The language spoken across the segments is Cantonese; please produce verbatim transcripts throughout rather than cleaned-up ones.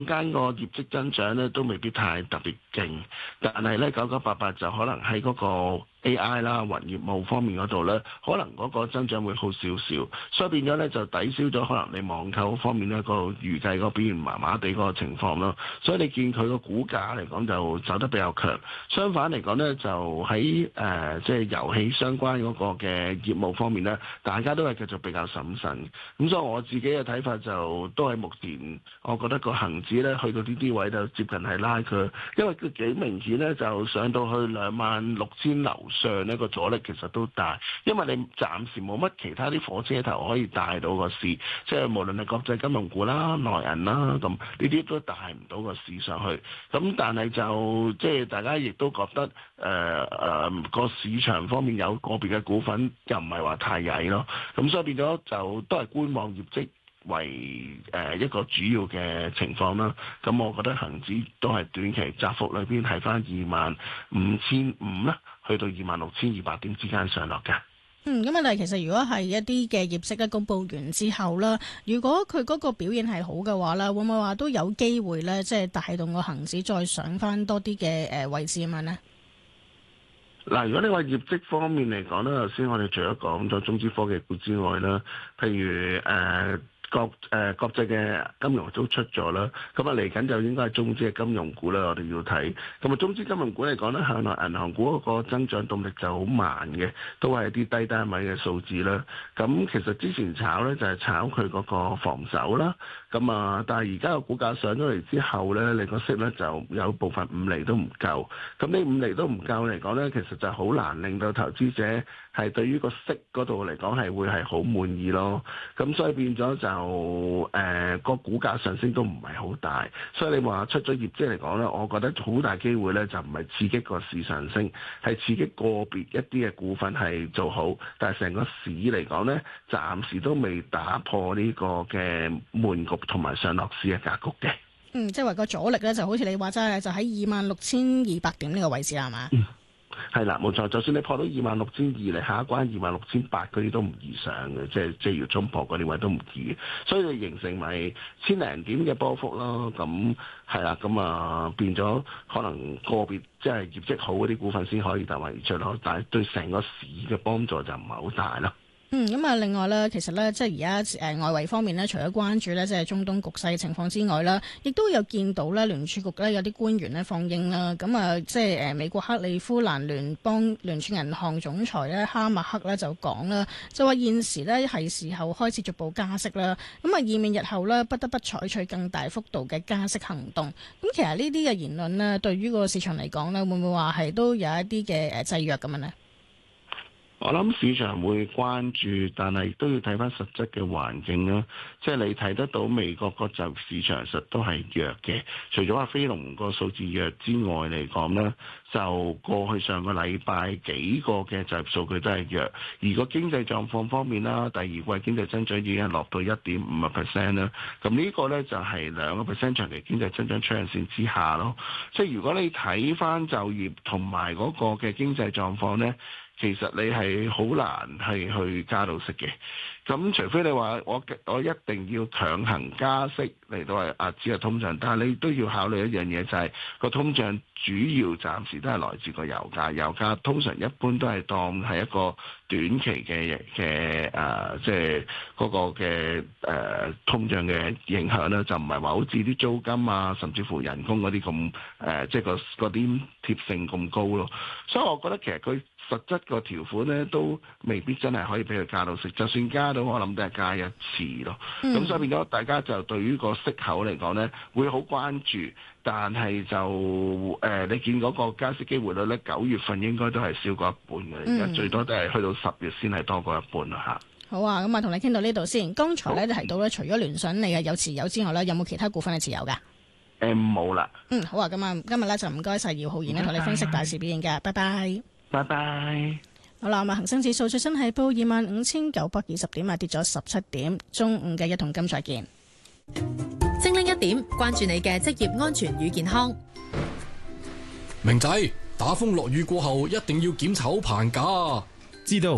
間個業績增長咧都未必太特別勁，但係咧九九八八就可能喺嗰個 A I 啦、雲業務方面嗰度咧，可能嗰個增長會好少少，所以變咗咧就抵消咗可能你網購方面咧個預計個表現麻麻地嗰個情況咯。所以你見佢個股價嚟講就走得比較強，相反嚟講咧就喺誒即係遊戲相關嗰個嘅業務方面咧，大家都係繼續比較審慎。咁所以我自己嘅睇法就都係目前，我覺得個恆指咧去到呢啲位就接近係拉佢，因為佢幾明顯咧就上到去兩萬六千樓上呢個阻力其實都大，因為你暫時冇乜其他啲火車頭可以帶到個市，即係無論係國際金融股啦、內銀啦，咁呢啲都帶唔到個市上去。咁但係就即係大家亦都覺得誒誒個市場方面有個別嘅股份又唔係話太曳咯，咁所以變咗就都係觀望業績為誒一個主要嘅情況啦，咁我覺得恒指都係短期窄幅裏邊係翻二萬五千五啦，去到二萬六千二百點之間上落嘅。 嗯，咁啊，但係其實如果係一啲嘅業績咧公佈完之後啦，如果佢嗰個表現係好嘅話咧，會唔會話都有機會咧，即係帶動個恒指再上翻多啲嘅誒位置咁樣呢？ 嗱，如果你話業績方面嚟講咧，頭先我哋除咗講咗中資科技股之外啦，譬如誒。呃國誒、呃、國際嘅金融都出咗啦，咁啊嚟緊就應該係中資嘅金融股啦，我哋要睇。咁啊中資金融股嚟講咧，向來銀行股嗰個增長動力就好慢嘅，都係一啲低單位嘅數字啦。咁其實之前炒咧就係、是、炒佢嗰個防守啦。咁啊，但係而家個股價上咗嚟之後咧，你個息咧就有部分五厘都唔夠。咁呢五厘都唔夠嚟講咧，其實就好難令到投資者係對於個息嗰度嚟講係會係好滿意咯。咁所以變咗就。誒、呃、個股價上升都唔係好大，所以你話出咗業績嚟講咧，我覺得好大機會咧就唔係刺激個市上升，係刺激個別一啲嘅股份係做好，但係成個市嚟講咧，暫時都未打破呢個嘅悶局同埋上落市嘅格局嘅。 嗯，即係話個阻力咧，就好似你話齋，就喺二萬六千二百點呢個位置係嘛？ 嗯係啦，冇錯。就算你破到二萬六千二嚟下一關二萬六千八嗰啲都唔易上嘅，即係即係要衝破嗰啲位都唔易，所以就形成咪千零點嘅波幅咯。咁係啦，咁啊變咗可能個別即係業績好嗰啲股份先可以突圍而出咯，但係對成個市嘅幫助就唔係好大咯。 嗯，咁啊，另外咧，其實咧，即係而家誒外圍方面咧，除咗關注咧，即係中東局勢嘅情況之外啦，亦都有見到咧，聯儲局咧有啲官員咧放鷹啦，咁啊，即係誒美國克利夫蘭聯邦聯儲銀行總裁咧哈默克咧就講啦，就話現時咧係時候開始逐步加息啦，咁啊，以免日後咧不得不採取更大幅度嘅加息行動。咁其實呢啲嘅言論咧，對於個市場嚟講咧，會唔會話係都有一啲嘅誒制約咁樣呢？ 我諗市場會關注，但係都要睇翻實質嘅環境啦。即係你睇得到美國個就業市場實都係弱嘅，除咗話非農個數字弱之外嚟講咧，就過去上個禮拜幾個嘅就業數據都係弱。而個經濟狀況方面啦，第二季經濟增長已經落到一點五個 percent 啦。咁呢個咧就係兩個 percent 長期經濟增長趨向線之下咯。即係如果你睇翻就業同埋嗰個嘅經濟狀況咧，其實你係好難係去加到息嘅，咁除非你話我我一定要強行加息嚟到係壓止個通脹，但係你都要考慮一樣嘢，就係個通脹主要暫時都係來自個油價，油價通常一般都係當係一個短期嘅嘅誒，即係嗰個嘅誒、呃、通脹嘅影響啦，就唔係話好似啲租金啊，甚至乎人工嗰啲咁誒，即係個嗰啲貼性咁高咯，所以我覺得其實佢實質個條款咧都未必真係可以俾佢加到息，就算加到我諗都係加一次咯。咁、嗯、所以變咗大家就對於個息口嚟講咧會好關注，但係就誒、呃、你見嗰個加息機會率咧九月份應該都係少過一半嘅，而家、嗯、最多都係去到十月先係多過一半啦嚇。 好啊，咁啊同你傾到呢度先。剛才咧提到咧，除咗聯想你係有持有之外咧，有冇其他股份係持有㗎？ 誒冇啦。 嗯，好啊，咁啊今日咧就唔該晒姚浩然咧同你分析大市表現嘅，拜拜。 拜拜。 好啦，咁啊，恒生指數最新係報二萬五千九百二十點啊，跌咗十七點。中午嘅一桶金再見。 精靈一點，關注你嘅職業安全與健康。 明仔，打風落雨過後一定要檢查好棚架。 知道。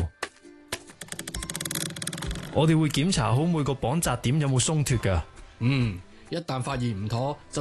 我哋會檢查好每個綁紮點有冇鬆脫㗎。 嗯， 一旦發現唔妥就